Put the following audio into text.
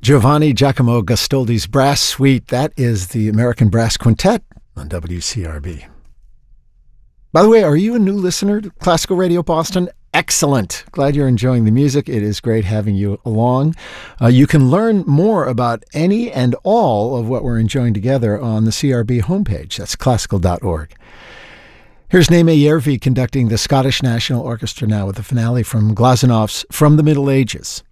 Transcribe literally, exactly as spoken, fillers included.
Giovanni Giacomo Gastoldi's Brass Suite. That is the American Brass Quintet on W C R B. By the way, are you a new listener to Classical Radio Boston? Excellent. Glad you're enjoying the music. It is great having you along. Uh, you can learn more about any and all of what we're enjoying together on the C R B homepage. That's classical dot org. Here's Naime Järvi conducting the Scottish National Orchestra now with the finale from Glasenov's From the Middle Ages.